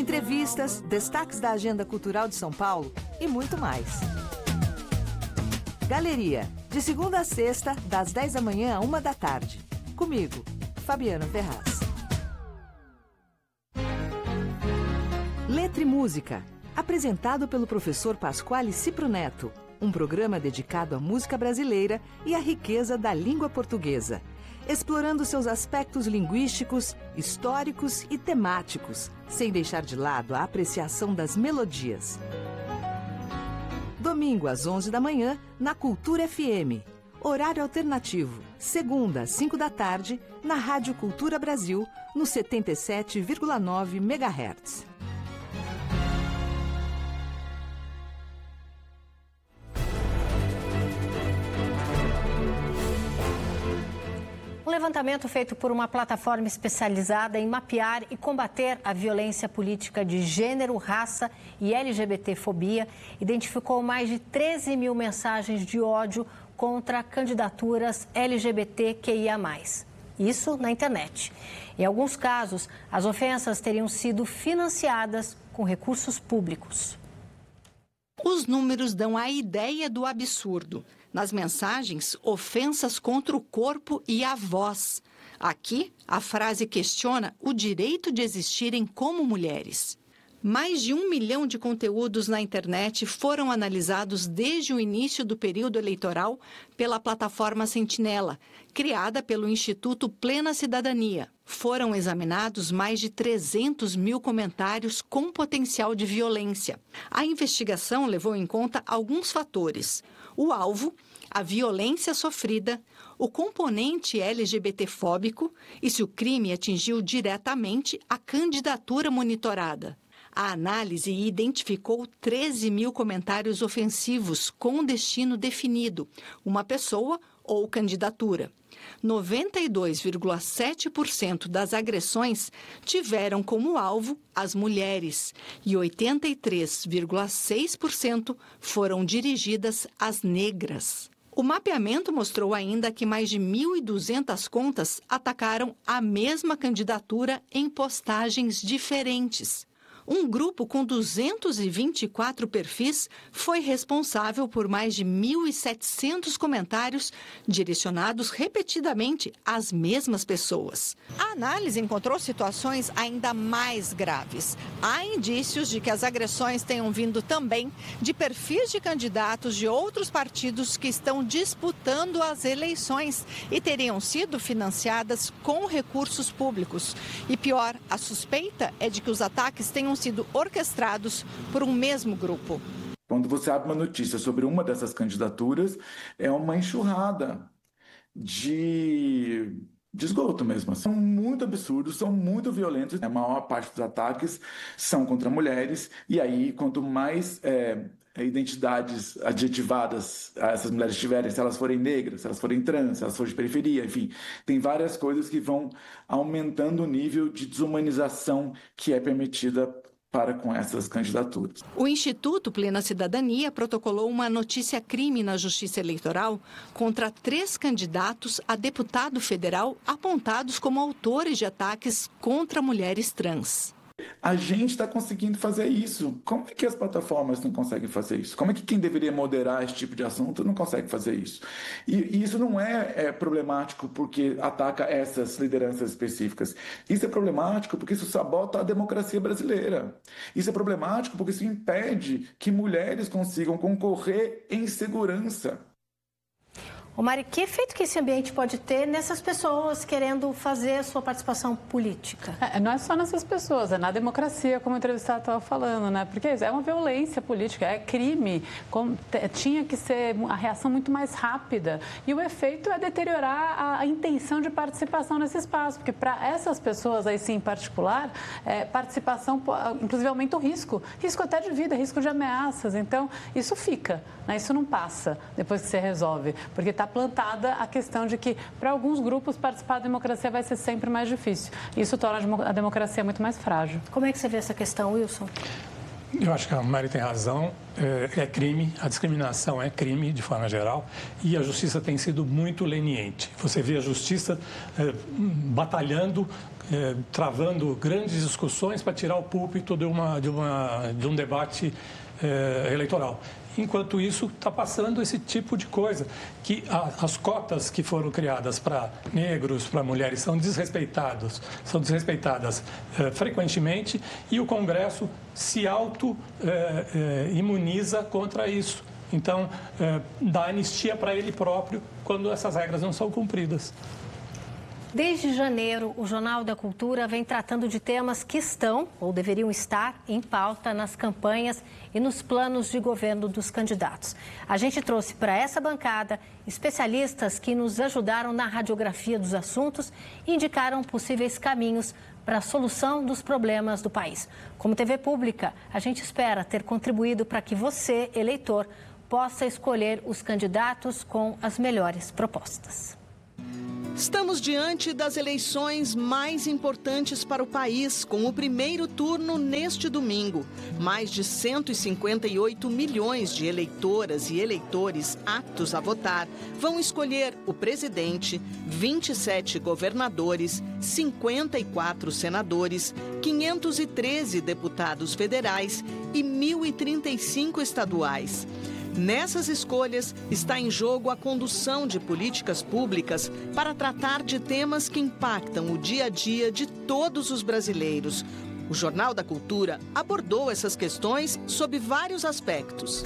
entrevistas, destaques da agenda cultural de São Paulo e muito mais. Galeria, de segunda a sexta, das 10 da manhã à 1 da tarde. Comigo, Fabiana Ferraz. Letra e Música, apresentado pelo professor Pasquale Cipro Neto. Um programa dedicado à música brasileira e à riqueza da língua portuguesa, explorando seus aspectos linguísticos, históricos e temáticos, sem deixar de lado a apreciação das melodias. Domingo às 11 da manhã, na Cultura FM. Horário alternativo, segunda às 5 da tarde, na Rádio Cultura Brasil, no 77,9 MHz. Um levantamento feito por uma plataforma especializada em mapear e combater a violência política de gênero, raça e LGBTfobia identificou mais de 13 mil mensagens de ódio contra candidaturas LGBTQIA+. Isso na internet. Em alguns casos, as ofensas teriam sido financiadas com recursos públicos. Os números dão a ideia do absurdo. Nas mensagens, ofensas contra o corpo e a voz. Aqui, a frase questiona o direito de existirem como mulheres. Mais de 1 milhão de conteúdos na internet foram analisados desde o início do período eleitoral pela plataforma Sentinela, criada pelo Instituto Plena Cidadania. Foram examinados mais de 300 mil comentários com potencial de violência. A investigação levou em conta alguns fatores: o alvo, a violência sofrida, o componente LGBTfóbico e se o crime atingiu diretamente a candidatura monitorada. A análise identificou 13 mil comentários ofensivos com destino definido, uma pessoa ou candidatura. 92,7% das agressões tiveram como alvo as mulheres e 83,6% foram dirigidas às negras. O mapeamento mostrou ainda que mais de 1.200 contas atacaram a mesma candidatura em postagens diferentes. Um grupo com 224 perfis foi responsável por mais de 1.700 comentários direcionados repetidamente às mesmas pessoas. A análise encontrou situações ainda mais graves. Há indícios de que as agressões tenham vindo também de perfis de candidatos de outros partidos que estão disputando as eleições e teriam sido financiadas com recursos públicos. E pior, a suspeita é de que os ataques tenham sido orquestrados por um mesmo grupo. Quando você abre uma notícia sobre uma dessas candidaturas, é uma enxurrada de esgoto mesmo. São muito absurdos, são muito violentos. A maior parte dos ataques são contra mulheres, e aí quanto mais identidades adjetivadas essas mulheres tiverem, se elas forem negras, se elas forem trans, se elas forem de periferia, enfim, tem várias coisas que vão aumentando o nível de desumanização que é permitida para com essas candidaturas. O Instituto Plena Cidadania protocolou uma notícia-crime na Justiça Eleitoral contra 3 candidatos a deputado federal apontados como autores de ataques contra mulheres trans. A gente está conseguindo fazer isso. Como é que as plataformas não conseguem fazer isso? Como é que quem deveria moderar esse tipo de assunto não consegue fazer isso? E isso não é problemático porque ataca essas lideranças específicas. Isso é problemático porque isso sabota a democracia brasileira. Isso é problemático porque isso impede que mulheres consigam concorrer em segurança. Ô Mari, que efeito que esse ambiente pode ter nessas pessoas querendo fazer a sua participação política? Não é só nessas pessoas, é na democracia, como o entrevistado estava falando, né? Porque é uma violência política, é crime, tinha que ser a reação muito mais rápida. E o efeito é deteriorar a intenção de participação nesse espaço, porque para essas pessoas aí sim em particular, participação, inclusive aumenta o risco até de vida, risco de ameaças. Então, isso fica, né? Isso não passa depois que você resolve, porque está plantada a questão de que, para alguns grupos, participar da democracia vai ser sempre mais difícil. Isso torna a democracia muito mais frágil. Como é que você vê essa questão, Wilson? Eu acho que a Mari tem razão, é crime, a discriminação é crime de forma geral e a justiça tem sido muito leniente. Você vê a justiça batalhando travando grandes discussões para tirar o púlpito de um debate eleitoral. Enquanto isso, está passando esse tipo de coisa, que as cotas que foram criadas para negros, para mulheres, são desrespeitadas frequentemente, e o Congresso se auto-imuniza contra isso. Então, dá anistia para ele próprio quando essas regras não são cumpridas. Desde janeiro, o Jornal da Cultura vem tratando de temas que estão, ou deveriam estar, em pauta nas campanhas e nos planos de governo dos candidatos. A gente trouxe para essa bancada especialistas que nos ajudaram na radiografia dos assuntos e indicaram possíveis caminhos para a solução dos problemas do país. Como TV pública, a gente espera ter contribuído para que você, eleitor, possa escolher os candidatos com as melhores propostas. Estamos diante das eleições mais importantes para o país, com o primeiro turno neste domingo. Mais de 158 milhões de eleitoras e eleitores aptos a votar vão escolher o presidente, 27 governadores, 54 senadores, 513 deputados federais e 1.035 estaduais. Nessas escolhas está em jogo a condução de políticas públicas para tratar de temas que impactam o dia a dia de todos os brasileiros. O Jornal da Cultura abordou essas questões sob vários aspectos.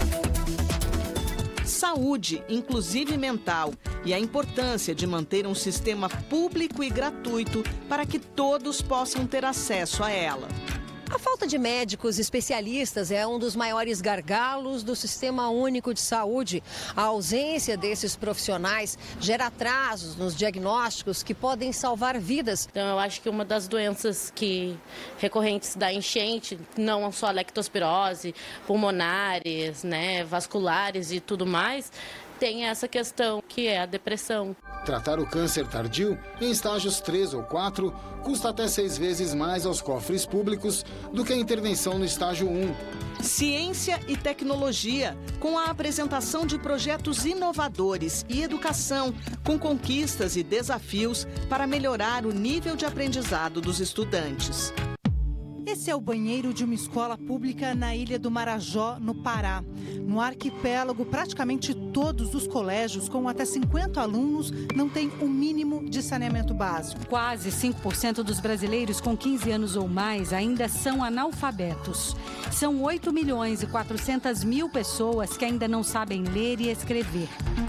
Saúde, inclusive mental, e a importância de manter um sistema público e gratuito para que todos possam ter acesso a ela. A falta de médicos especialistas é um dos maiores gargalos do Sistema Único de Saúde. A ausência desses profissionais gera atrasos nos diagnósticos que podem salvar vidas. Então, eu acho que uma das doenças recorrentes da enchente, não só a lectospirose, pulmonares, vasculares e tudo mais, tem essa questão que é a depressão. Tratar o câncer tardio em estágios 3 ou 4 custa até 6 vezes mais aos cofres públicos do que a intervenção no estágio 1. Ciência e tecnologia, com a apresentação de projetos inovadores e educação, com conquistas e desafios para melhorar o nível de aprendizado dos estudantes. Esse é o banheiro de uma escola pública na Ilha do Marajó, no Pará. No arquipélago, praticamente todos os colégios com até 50 alunos não têm o mínimo de saneamento básico. Quase 5% dos brasileiros com 15 anos ou mais ainda são analfabetos. São 8.400.000 pessoas que ainda não sabem ler e escrever.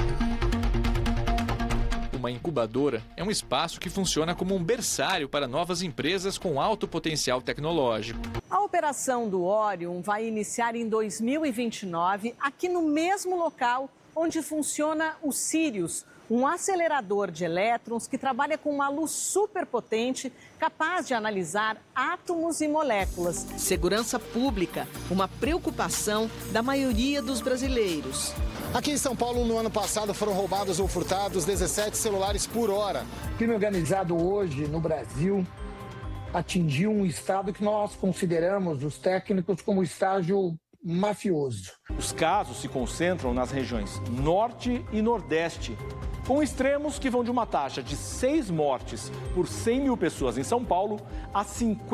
Uma incubadora é um espaço que funciona como um berçário para novas empresas com alto potencial tecnológico. A operação do Orion vai iniciar em 2029, aqui no mesmo local onde funciona o Sirius, um acelerador de elétrons que trabalha com uma luz superpotente capaz de analisar átomos e moléculas. Segurança pública, uma preocupação da maioria dos brasileiros. Aqui em São Paulo, no ano passado, foram roubados ou furtados 17 celulares por hora. O crime organizado hoje no Brasil atingiu um estado que nós consideramos, os técnicos, como estágio mafioso. Os casos se concentram nas regiões Norte e Nordeste, com extremos que vão de uma taxa de 6 mortes por 100 mil pessoas em São Paulo a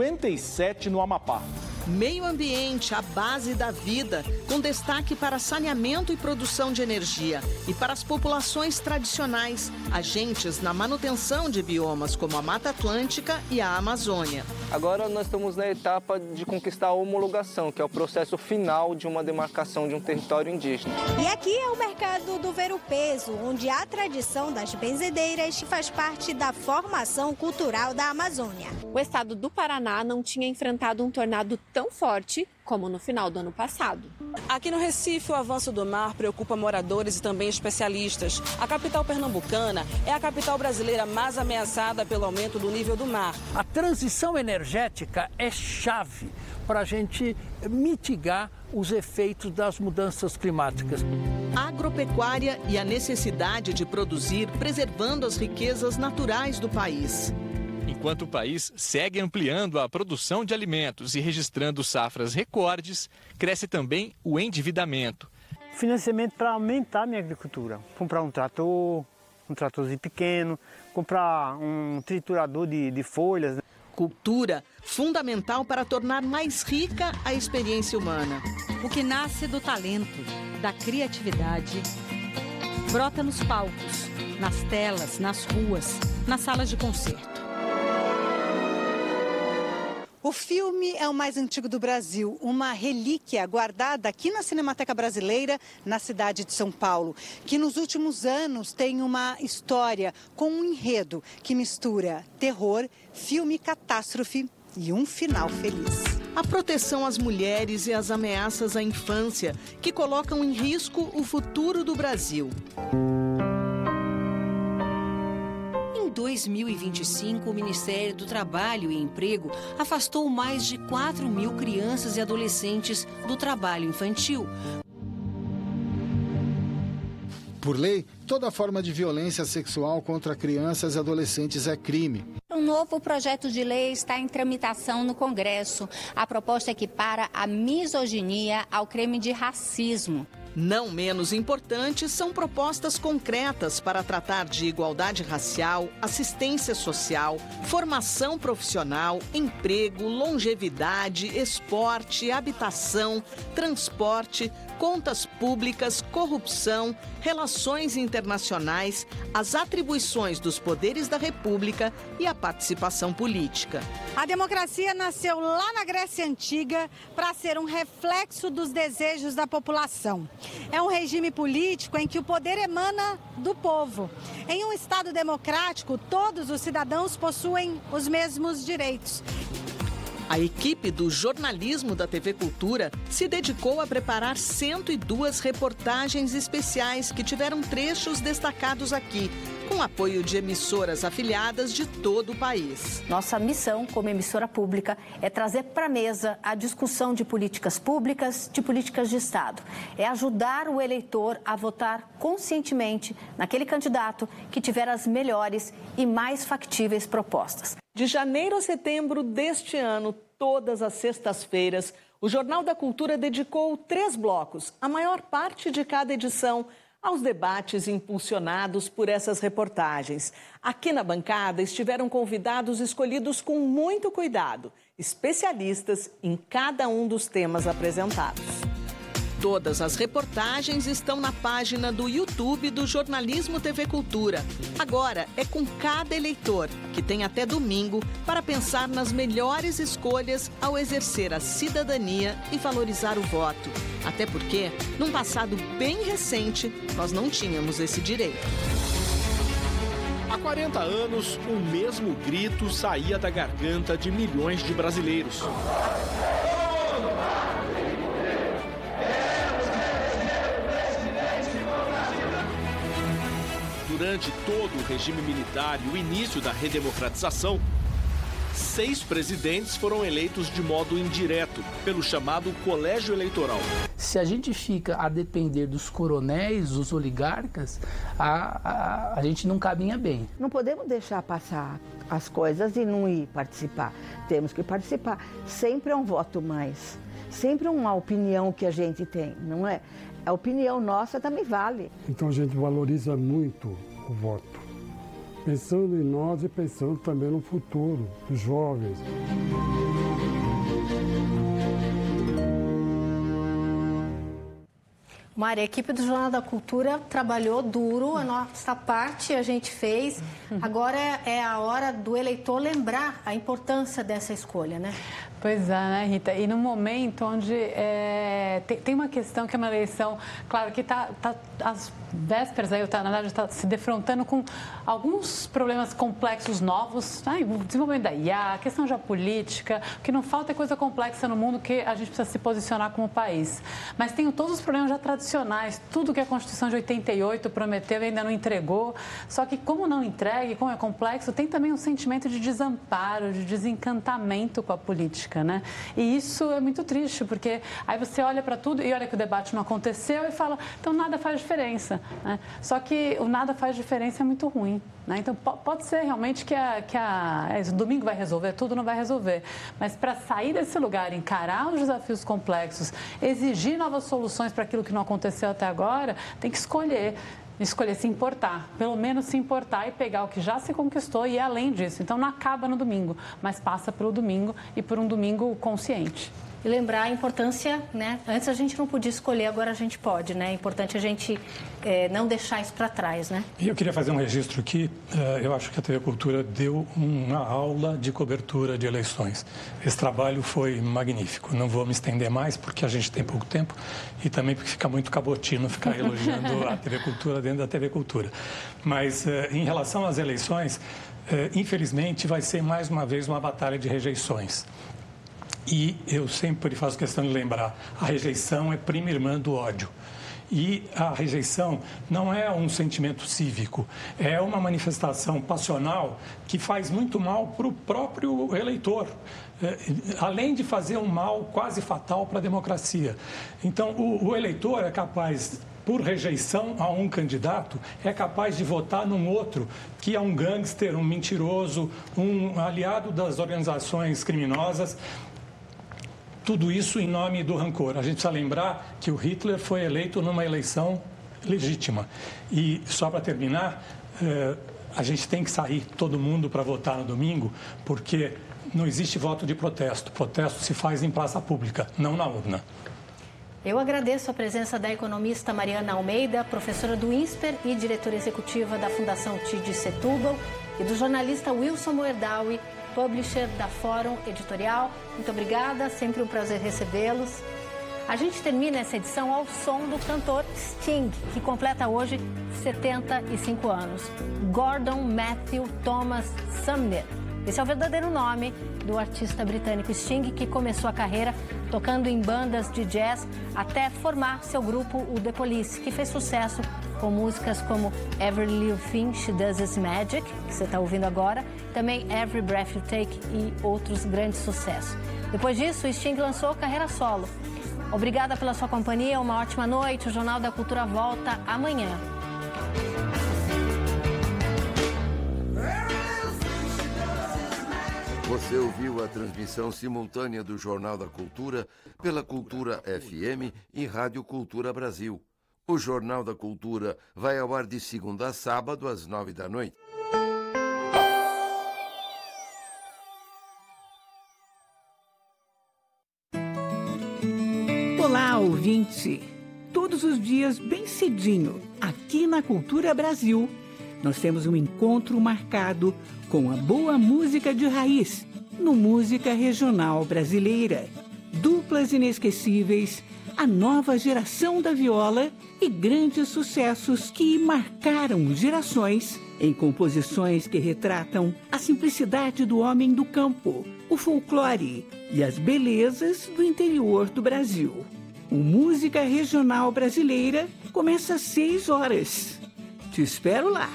57 no Amapá. Meio ambiente, a base da vida, com destaque para saneamento e produção de energia. E para as populações tradicionais, agentes na manutenção de biomas como a Mata Atlântica e a Amazônia. Agora nós estamos na etapa de conquistar a homologação, que é o processo final de uma demarcação de um território indígena. E aqui é o mercado do ver-o-peso, onde a tradição das benzedeiras faz parte da formação cultural da Amazônia. O estado do Paraná não tinha enfrentado um tornado tão forte como no final do ano passado. Aqui no Recife, o avanço do mar preocupa moradores e também especialistas. A capital pernambucana é a capital brasileira mais ameaçada pelo aumento do nível do mar. A transição energética é chave para a gente mitigar os efeitos das mudanças climáticas. Agropecuária e a necessidade de produzir preservando as riquezas naturais do país. Enquanto o país segue ampliando a produção de alimentos e registrando safras recordes, cresce também o endividamento. Financiamento para aumentar a minha agricultura, comprar um trator, um tratorzinho pequeno, comprar um triturador de folhas. Cultura fundamental para tornar mais rica a experiência humana. O que nasce do talento, da criatividade, brota nos palcos, nas telas, nas ruas, nas salas de concerto. O filme é o mais antigo do Brasil, uma relíquia guardada aqui na Cinemateca Brasileira, na cidade de São Paulo, que nos últimos anos tem uma história com um enredo que mistura terror, filme catástrofe e um final feliz. A proteção às mulheres e as ameaças à infância, que colocam em risco o futuro do Brasil. Em 2025, o Ministério do Trabalho e Emprego afastou mais de 4 mil crianças e adolescentes do trabalho infantil. Por lei, toda forma de violência sexual contra crianças e adolescentes é crime. Um novo projeto de lei está em tramitação no Congresso. A proposta equipara a misoginia ao crime de racismo. Não menos importantes são propostas concretas para tratar de igualdade racial, assistência social, formação profissional, emprego, longevidade, esporte, habitação, transporte, contas públicas, corrupção, relações internacionais, as atribuições dos poderes da República e a participação política. A democracia nasceu lá na Grécia Antiga para ser um reflexo dos desejos da população. É um regime político em que o poder emana do povo. Em um Estado democrático, todos os cidadãos possuem os mesmos direitos. A equipe do jornalismo da TV Cultura se dedicou a preparar 102 reportagens especiais que tiveram trechos destacados aqui, com apoio de emissoras afiliadas de todo o país. Nossa missão como emissora pública é trazer para a mesa a discussão de políticas públicas, de políticas de Estado. É ajudar o eleitor a votar conscientemente naquele candidato que tiver as melhores e mais factíveis propostas. De janeiro a setembro deste ano, todas as sextas-feiras, o Jornal da Cultura dedicou 3 blocos, a maior parte de cada edição, aos debates impulsionados por essas reportagens. Aqui na bancada estiveram convidados escolhidos com muito cuidado, especialistas em cada um dos temas apresentados. Todas as reportagens estão na página do YouTube do Jornalismo TV Cultura. Agora é com cada eleitor, que tem até domingo para pensar nas melhores escolhas ao exercer a cidadania e valorizar o voto. Até porque, num passado bem recente, nós não tínhamos esse direito. Há 40 anos, o mesmo grito saía da garganta de milhões de brasileiros. Durante todo o regime militar e o início da redemocratização, 6 presidentes foram eleitos de modo indireto, pelo chamado colégio eleitoral. Se a gente fica a depender dos coronéis, dos oligarcas, a gente não caminha bem. Não podemos deixar passar as coisas e não ir participar. Temos que participar. Sempre é um voto mais. Sempre é uma opinião que a gente tem, não é? A opinião nossa também vale. Então a gente valoriza muito o voto, pensando em nós e pensando também no futuro dos jovens. Mari, a equipe do Jornal da Cultura trabalhou duro, a nossa parte a gente fez. Agora é a hora do eleitor lembrar a importância dessa escolha, né? Pois é, né, Rita? E no momento onde tem uma questão que é uma eleição, claro, que está às vésperas, aí, na verdade, está se defrontando com alguns problemas complexos novos, né? O desenvolvimento da IA, a questão geopolítica, o que não falta é coisa complexa no mundo que a gente precisa se posicionar como país. Mas tem todos os problemas já tradicionais, tudo que a Constituição de 88 prometeu e ainda não entregou, só que como não entrega e como é complexo, tem também um sentimento de desamparo, de desencantamento com a política. Né? E isso é muito triste, porque aí você olha para tudo e olha que o debate não aconteceu e fala, então nada faz diferença. Né? Só que o nada faz diferença é muito ruim. Né? Então pode ser realmente que o domingo vai resolver, tudo não vai resolver. Mas para sair desse lugar, encarar os desafios complexos, exigir novas soluções para aquilo que não aconteceu até agora, tem que escolher. escolher se importar, pelo menos se importar e pegar o que já se conquistou e ir além disso. Então não acaba no domingo, mas passa pelo domingo e por um domingo consciente. E lembrar a importância, né? Antes a gente não podia escolher, agora a gente pode, né? É importante a gente não deixar isso para trás, né? E eu queria fazer um registro aqui. Eu acho que a TV Cultura deu uma aula de cobertura de eleições. Esse trabalho foi magnífico. Não vou me estender mais, porque a gente tem pouco tempo e também porque fica muito cabotino ficar elogiando a TV Cultura dentro da TV Cultura. Mas, em relação às eleições, infelizmente vai ser mais uma vez uma batalha de rejeições. E eu sempre faço questão de lembrar, a rejeição é prima irmã do ódio. E a rejeição não é um sentimento cívico, é uma manifestação passional que faz muito mal para o próprio eleitor, além de fazer um mal quase fatal para a democracia. Então, o eleitor é capaz, por rejeição a um candidato, é capaz de votar num outro que é um gangster, um mentiroso, um aliado das organizações criminosas. Tudo isso em nome do rancor. A gente precisa lembrar que o Hitler foi eleito numa eleição legítima. E, só para terminar, a gente tem que sair, todo mundo, para votar no domingo, porque não existe voto de protesto. Protesto se faz em praça pública, não na urna. Eu agradeço a presença da economista Mariana Almeida, professora do INSPER e diretora executiva da Fundação TID Setúbal, e do jornalista Wilson Moerdawi, publisher da Fórum Editorial. Muito obrigada, sempre um prazer recebê-los. A gente termina essa edição ao som do cantor Sting, que completa hoje 75 anos. Gordon Matthew Thomas Sumner. Esse é o verdadeiro nome do artista britânico Sting, que começou a carreira tocando em bandas de jazz até formar seu grupo, o The Police, que fez sucesso com músicas como Every Little Thing She Does Is Magic, que você está ouvindo agora, também Every Breath You Take e outros grandes sucessos. Depois disso, o Sting lançou carreira solo. Obrigada pela sua companhia, uma ótima noite. O Jornal da Cultura volta amanhã. Você ouviu a transmissão simultânea do Jornal da Cultura pela Cultura FM e Rádio Cultura Brasil. O Jornal da Cultura vai ao ar de segunda a sábado, às 21h. Olá, ouvinte! Todos os dias, bem cedinho, aqui na Cultura Brasil, nós temos um encontro marcado com a boa música de raiz, no Música Regional Brasileira. Duplas inesquecíveis, a nova geração da viola e grandes sucessos que marcaram gerações em composições que retratam a simplicidade do homem do campo, o folclore e as belezas do interior do Brasil. O Música Regional Brasileira começa às 6 horas. Te espero lá.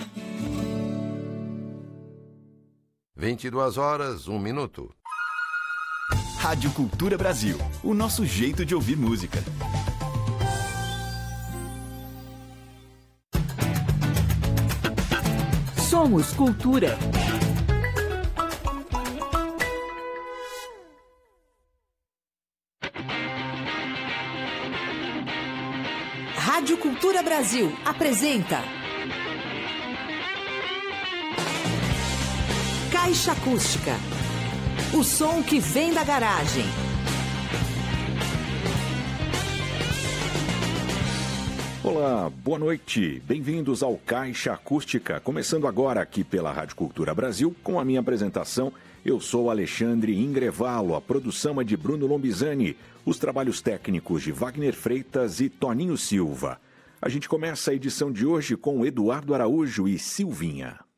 22h, 1 minuto. Rádio Cultura Brasil, o nosso jeito de ouvir música. Somos Cultura. Rádio Cultura Brasil apresenta Caixa Acústica. O som que vem da garagem. Olá, boa noite. Bem-vindos ao Caixa Acústica, começando agora aqui pela Rádio Cultura Brasil, com a minha apresentação. Eu sou Alexandre Ingrevalo, a produção é de Bruno Lombizani, os trabalhos técnicos de Wagner Freitas e Toninho Silva. A gente começa a edição de hoje com Eduardo Araújo e Silvinha.